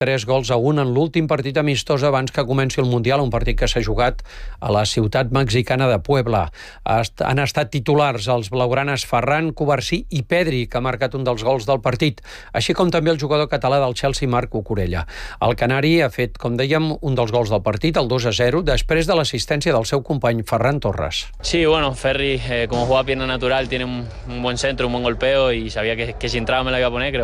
3-1 en l'últim partit amistós abans que comenci el Mundial, un partit que s'ha jugat a la ciutat mexicana de Puebla. Han estat titulars els blaugranes Ferran, Covarsí i Pedri, que ha marcat un dels gols del partit, així com també el jugador català del Chelsea, Marc Cucurella. El canari ha fet, com dèiem, un dels gols del partit, el 2-0, després de l'assistència del seu company Ferran Torres. Sí, bueno, Ferri, como juega pierna natural, tiene un buen centro, un buen golpeo y sabía que si entraba me la iba a poner. Creo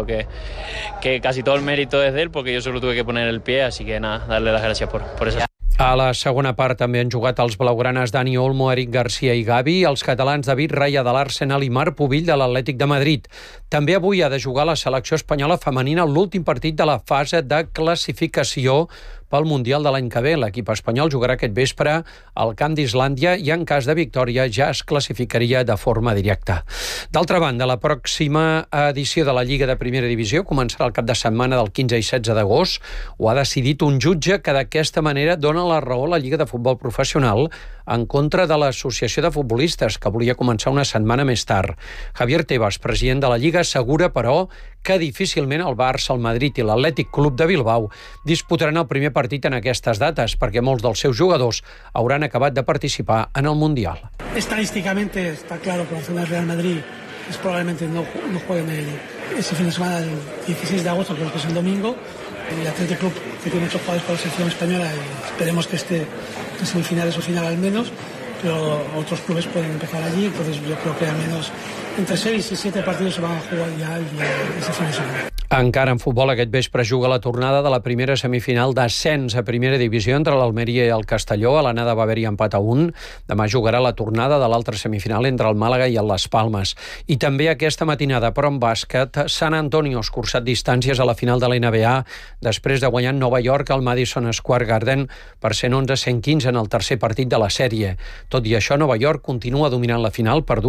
que casi todo el mérito es de él, porque yo solo tuve que poner el pie, así que nada, darle las gracias por eso. A la segona part també han jugat els blaugranes Dani Olmo, Eric Garcia i Gavi, els catalans David Raya de l'Arsenal i Marc Pubill de l'Atlètic de Madrid. També avui ha de jugar la selecció espanyola femenina l'últim partit de la fase de classificació pel Mundial de l'any que ve. L'equip espanyol jugarà aquest vespre al camp d'Islàndia i en cas de victòria ja es classificaria de forma directa. D'altra banda, la pròxima edició de la Lliga de Primera Divisió començarà el cap de setmana del 15 i 16 d'agost. Ho ha decidit un jutge que d'aquesta manera dona la raó a la Lliga de Futbol Professional en contra de l'Associació de Futbolistes, que volia començar una setmana més tard. Javier Tebas, president de la Lliga, assegura, però, que difícilment el Barça, el Madrid i l'Atlètic Club de Bilbao disputaran el primer partit en aquestes dates, perquè molts dels seus jugadors hauran acabat de participar en el Mundial. Estadísticamente está claro que Barcelona y Real Madrid probablemente no jueguen ese fin de semana del 16 de agosto, creo que es el domingo. El Athletic Club, que tiene 8 jugadores para la selección española, y esperemos que esté en semifinales o final al menos, pero otros clubes pueden empezar allí, entonces yo creo que al menos entre 6 y 7 partidos se van a jugar ya ese fin de semana. Encara en futbol, aquest vespre juga la tornada de la primera semifinal d'ascens a primera divisió entre l'Almeria i el Castelló. A l'anada va haver-hi empat a 1. Demà jugarà la tornada de l'altra semifinal entre el Màlaga i el Las Palmes. I també aquesta matinada, però en bàsquet, San Antonio ha escurçat distàncies a la final de la NBA després de guanyar en Nova York al Madison Square Garden per 111-115 en el tercer partit de la sèrie. Tot i això, Nova York continua dominant la final per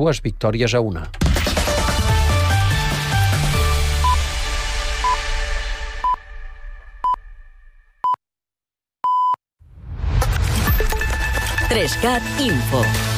2-1. Trescat Info.